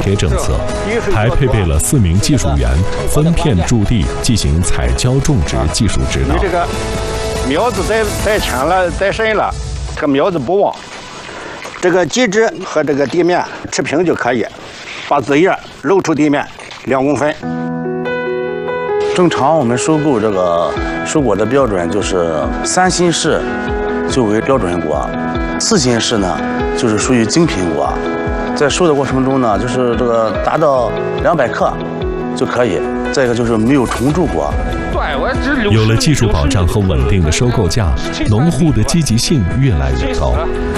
贴政策，还配备了4名技术员分片驻地进行采胶种植技术指导。 你这个苗子再浅了再深了，这个苗子不旺，这个基质和这个地面持平就可以，把枝叶露出地面2公分。 正常我们收购这个收果的标准就是3新式就为标准果，4新式呢就是属于精品果。在收的过程中呢，就是这个达到200克就可以。再一个就是没有虫蛀果。 有了技术保障和稳定的收购价，农户的积极性越来越高。